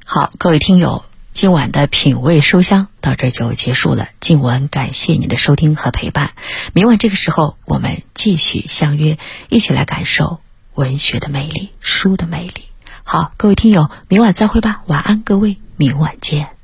好，各位听友，今晚的品味书香到这就结束了。静雯感谢您的收听和陪伴，明晚这个时候我们继续相约，一起来感受文学的魅力，书的魅力。好，各位听友，明晚再会吧，晚安各位，明晚见。